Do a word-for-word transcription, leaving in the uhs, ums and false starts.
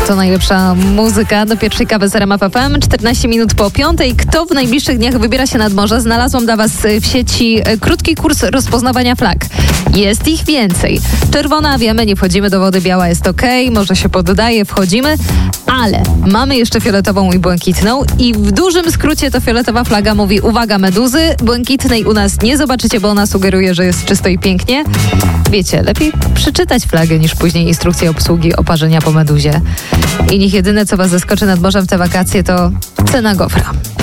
To najlepsza muzyka do pierwszej kawy z R M F F M. czternaście minut po piątej. Kto w najbliższych dniach wybiera się nad morze? Znalazłam dla Was w sieci krótki kurs rozpoznawania flag. Jest ich więcej. Czerwona, wiemy, nie wchodzimy do wody, biała jest ok, może się poddaje, wchodzimy, ale mamy jeszcze fioletową i błękitną i w dużym skrócie to fioletowa flaga mówi: uwaga, meduzy, błękitnej u nas nie zobaczycie, bo ona sugeruje, że jest czysto i pięknie. Wiecie, lepiej przeczytać flagę niż później instrukcję obsługi oparzenia po meduzie. I niech jedyne, co Was zaskoczy nad morzem w te wakacje, to cena gofra.